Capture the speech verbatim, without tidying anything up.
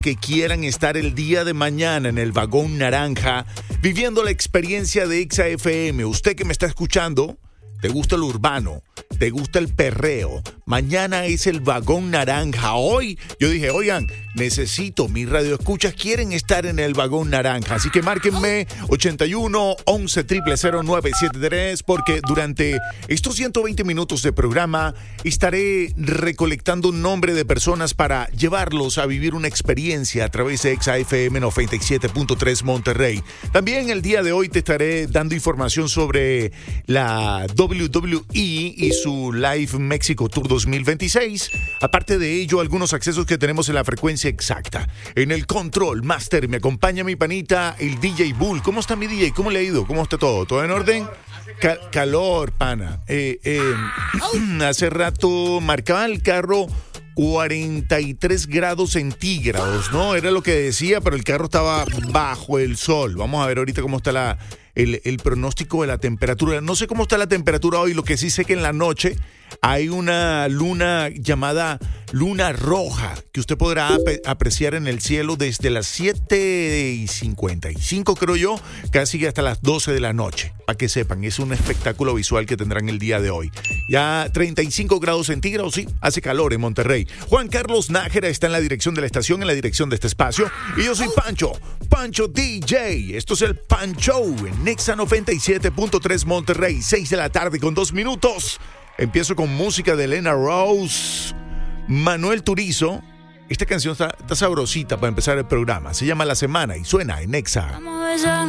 que quieran estar el día de mañana en el vagón naranja, viviendo la experiencia de Exa F M. Usted que me está escuchando, ¿te gusta el urbano? ¿Te gusta el perreo? Mañana es el vagón naranja. Hoy yo dije, oigan, necesito, mis radioescuchas quieren estar en el vagón naranja. Así que márquenme ochenta y uno, once, cero cero cero, nueve siete tres, porque durante estos ciento veinte minutos de programa estaré recolectando un nombre de personas para llevarlos a vivir una experiencia a través de Exa F M noventa y siete punto tres Monterrey. También el día de hoy te estaré dando información sobre la W W E y su Live México Tour dos mil veintiséis. Aparte de ello, algunos accesos que tenemos en la frecuencia exacta. En el Control Master me acompaña mi panita, el D J Bull. ¿Cómo está mi D J? ¿Cómo le ha ido? ¿Cómo está todo? ¿Todo en orden? Ca- calor, pana. Eh, eh, hace rato marcaba el carro cuarenta y tres grados centígrados, ¿no? Era lo que decía, pero el carro estaba bajo el sol. Vamos a ver ahorita cómo está la, el, el pronóstico de la temperatura. No sé cómo está la temperatura hoy, lo que sí sé que en la noche hay una luna llamada luna roja que usted podrá ap- apreciar en el cielo desde las siete y cincuenta y cinco, creo yo, casi hasta las doce de la noche. Para que sepan, es un espectáculo visual que tendrán el día de hoy. Ya treinta y cinco grados centígrados, sí, hace calor en Monterrey. Juan Carlos Nájera está en la dirección de la estación, en la dirección de este espacio. Y yo soy Pancho, Pancho D J. Esto es el Pancho en Exa noventa y siete punto tres Monterrey, seis de la tarde con dos minutos. Empiezo con música de Elena Rose, Manuel Turizo. Esta canción está, está sabrosita para empezar el programa. Se llama La Semana y suena en Exa. Vamos a besar,